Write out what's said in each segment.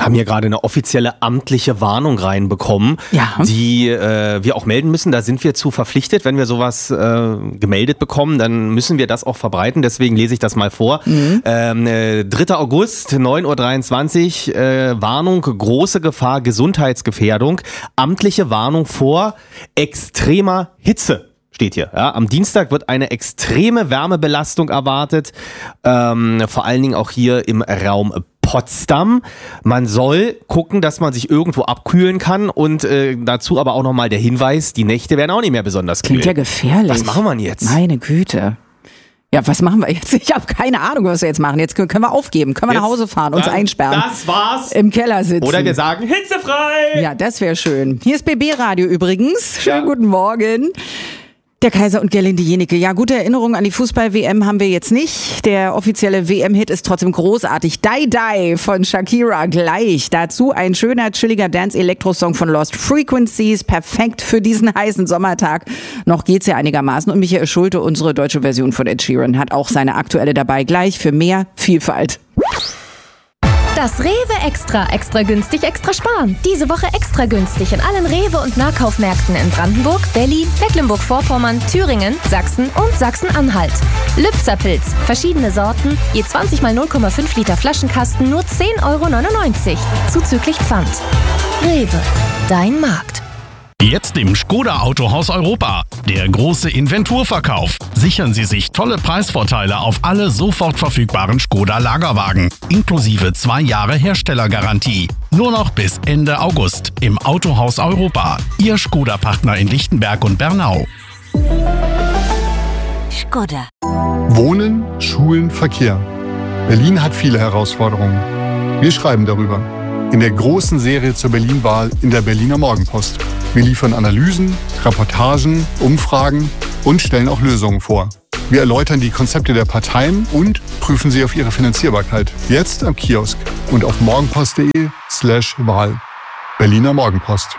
haben hier gerade eine offizielle amtliche Warnung reinbekommen, die wir auch melden müssen. Da sind wir zu verpflichtet. Wenn wir sowas gemeldet bekommen, dann müssen wir das auch verbreiten. Deswegen lese ich das mal vor. 3. August, 9.23 Uhr, Warnung, große Gefahr, Gesundheitsgefährdung. Amtliche Warnung vor extremer Hitze. Steht hier. Ja. Am Dienstag wird eine extreme Wärmebelastung erwartet, vor allen Dingen auch hier im Raum Potsdam. Man soll gucken, dass man sich irgendwo abkühlen kann und dazu aber auch nochmal der Hinweis, die Nächte werden auch nicht mehr besonders kühl. Klingt ja gefährlich. Was machen wir jetzt? Meine Güte. Ja, was machen wir jetzt? Ich habe keine Ahnung, was wir jetzt machen. Jetzt können wir aufgeben, können wir nach Hause fahren, uns einsperren. Das war's. Im Keller sitzen. Oder wir sagen, hitzefrei. Ja, das wäre schön. Hier ist BB Radio übrigens. Schönen guten Morgen. Der Kaiser und Gerlinde Jenike. Ja, gute Erinnerungen an die Fußball-WM haben wir jetzt nicht. Der offizielle WM-Hit ist trotzdem großartig. Die Die von Shakira gleich. Dazu ein schöner, chilliger Dance-Elektro-Song von Lost Frequencies. Perfekt für diesen heißen Sommertag. Noch geht's ja einigermaßen. Und Michael Schulte, unsere deutsche Version von Ed Sheeran, hat auch seine aktuelle dabei. Gleich für mehr Vielfalt. Das Rewe Extra. Extra günstig, extra sparen. Diese Woche extra günstig in allen Rewe- und Nahkaufmärkten in Brandenburg, Berlin, Mecklenburg-Vorpommern, Thüringen, Sachsen und Sachsen-Anhalt. Lübserpilz. Verschiedene Sorten. Je 20 mal 0,5 Liter Flaschenkasten nur 10,99 €. Zuzüglich Pfand. Rewe. Dein Markt. Jetzt im Škoda Autohaus Europa. Der große Inventurverkauf. Sichern Sie sich tolle Preisvorteile auf alle sofort verfügbaren Škoda Lagerwagen. Inklusive 2 Jahre Herstellergarantie. Nur noch bis Ende August im Autohaus Europa. Ihr Škoda-Partner in Lichtenberg und Bernau. Škoda. Wohnen, Schulen, Verkehr. Berlin hat viele Herausforderungen. Wir schreiben darüber. In der großen Serie zur Berlin-Wahl in der Berliner Morgenpost. Wir liefern Analysen, Reportagen, Umfragen und stellen auch Lösungen vor. Wir erläutern die Konzepte der Parteien und prüfen sie auf ihre Finanzierbarkeit. Jetzt am Kiosk und auf morgenpost.de/Wahl. Berliner Morgenpost.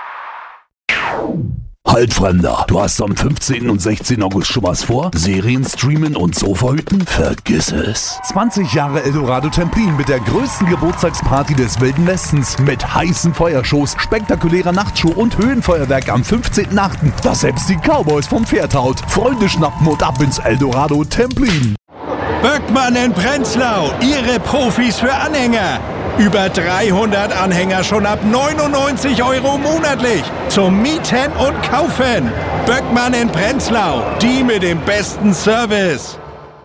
Halt, Fremder, du hast am 15. und 16. August schon was vor? Serien streamen und Sofa hüten? Vergiss es. 20 Jahre Eldorado Templin mit der größten Geburtstagsparty des Wilden Westens mit heißen Feuershows, spektakulärer Nachtshow und Höhenfeuerwerk am 15.8., das selbst die Cowboys vom Pferd haut. Freunde schnappen und ab ins Eldorado Templin. Böckmann in Prenzlau, Ihre Profis für Anhänger. Über 300 Anhänger schon ab 99 € monatlich. Zum Mieten und Kaufen. Böckmann in Prenzlau, die mit dem besten Service.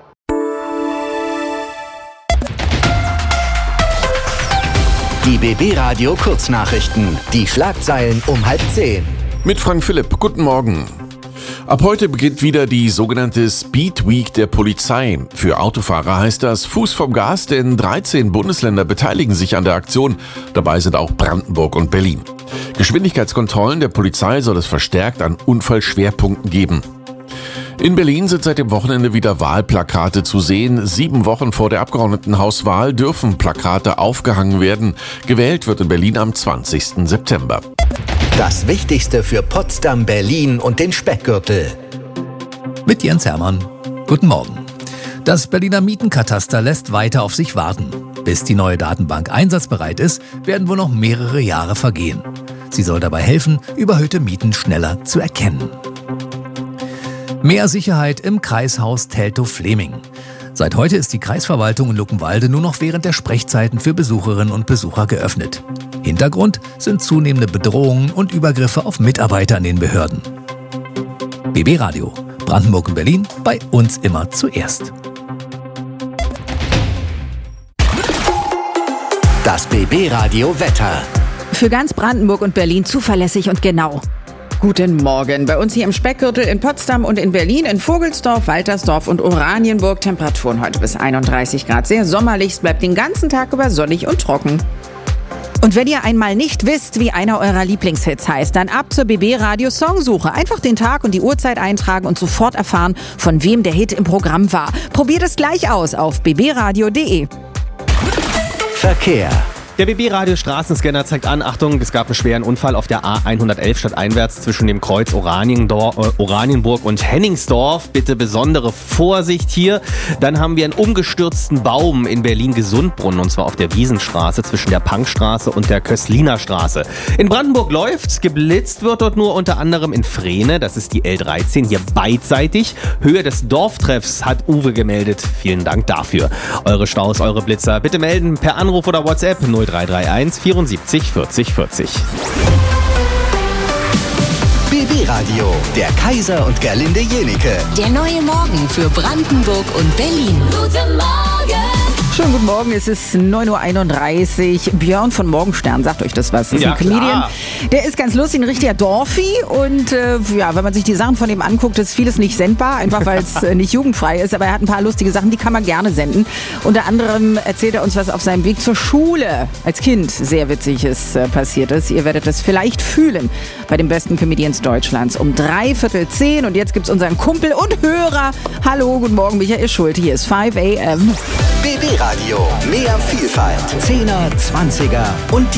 Die BB Radio Kurznachrichten. Die Schlagzeilen um 9:30. Mit Frank Philipp. Guten Morgen. Ab heute beginnt wieder die sogenannte Speed Week der Polizei. Für Autofahrer heißt das Fuß vom Gas, denn 13 Bundesländer beteiligen sich an der Aktion. Dabei sind auch Brandenburg und Berlin. Geschwindigkeitskontrollen der Polizei soll es verstärkt an Unfallschwerpunkten geben. In Berlin sind seit dem Wochenende wieder Wahlplakate zu sehen. 7 Wochen vor der Abgeordnetenhauswahl dürfen Plakate aufgehangen werden. Gewählt wird in Berlin am 20. September. Das Wichtigste für Potsdam, Berlin und den Speckgürtel. Mit Jens Hermann. Guten Morgen. Das Berliner Mietenkataster lässt weiter auf sich warten. Bis die neue Datenbank einsatzbereit ist, werden wohl noch mehrere Jahre vergehen. Sie soll dabei helfen, überhöhte Mieten schneller zu erkennen. Mehr Sicherheit im Kreishaus Teltow-Fleming. Seit heute ist die Kreisverwaltung in Luckenwalde nur noch während der Sprechzeiten für Besucherinnen und Besucher geöffnet. Hintergrund sind zunehmende Bedrohungen und Übergriffe auf Mitarbeiter in den Behörden. BB Radio, Brandenburg und Berlin, bei uns immer zuerst. Das BB Radio Wetter. Für ganz Brandenburg und Berlin zuverlässig und genau. Guten Morgen. Bei uns hier im Speckgürtel in Potsdam und in Berlin, in Vogelsdorf, Waltersdorf und Oranienburg Temperaturen heute bis 31 Grad. Sehr sommerlich, es bleibt den ganzen Tag über sonnig und trocken. Und wenn ihr einmal nicht wisst, wie einer eurer Lieblingshits heißt, dann ab zur BB Radio Songsuche. Einfach den Tag und die Uhrzeit eintragen und sofort erfahren, von wem der Hit im Programm war. Probiert es gleich aus auf bbradio.de. Verkehr. Der BB-Radio Straßenscanner zeigt an, Achtung, es gab einen schweren Unfall auf der A111 stadteinwärts zwischen dem Kreuz Oranienburg und Henningsdorf. Bitte besondere Vorsicht hier. Dann haben wir einen umgestürzten Baum in Berlin-Gesundbrunnen, und zwar auf der Wiesenstraße zwischen der Punkstraße und der Kössliner Straße. In Brandenburg läuft's, geblitzt wird dort nur unter anderem in Frehne, das ist die L13, hier beidseitig. Höhe des Dorftreffs hat Uwe gemeldet. Vielen Dank dafür. Eure Staus, eure Blitzer, bitte melden per Anruf oder WhatsApp 0331 74 40 40. BB Radio, der Kaiser und Gerlinde Jenieke. Der neue Morgen für Brandenburg und Berlin. Guten Morgen! Schönen guten Morgen, es ist 9.31 Uhr. Björn von Morgenstern, sagt euch das was? Das ist ein Comedian. Klar. Der ist ganz lustig, ein richtiger Dorfi. Und wenn man sich die Sachen von ihm anguckt, ist vieles nicht sendbar, einfach weil es nicht jugendfrei ist. Aber er hat ein paar lustige Sachen, die kann man gerne senden. Unter anderem erzählt er uns, was auf seinem Weg zur Schule als Kind sehr Witziges passiert ist. Ihr werdet es vielleicht fühlen bei den besten Comedians Deutschlands um 9:45. Und jetzt gibt's unseren Kumpel und Hörer. Hallo, guten Morgen, Michael Schulte. Hier ist 5 a.m. BB Radio, mehr Vielfalt. 10er, 20er und